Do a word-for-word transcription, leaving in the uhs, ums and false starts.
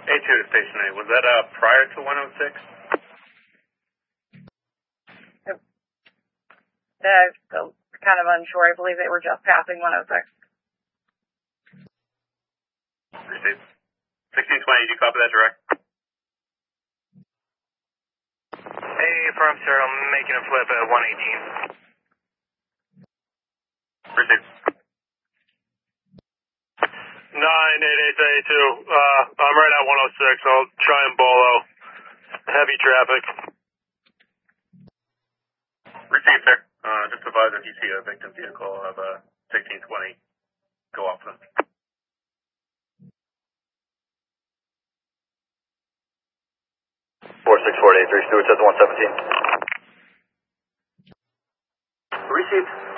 A two to Station eight, was that uh, prior to one oh six? Uh, so kind of unsure. I believe they were just passing one oh six. Received. sixteen twenty, did you copy that direct? Hey, firm, sir, I'm making a flip at one eighteen. Received. nine eight eight A two, uh, I'm right at one oh six, I'll try and bolo. Heavy traffic. Received, sir. Uh, just advise if you see a victim vehicle of a sixteen twenty, go off them. four six four eight three, Stewart says one seventeen. Received.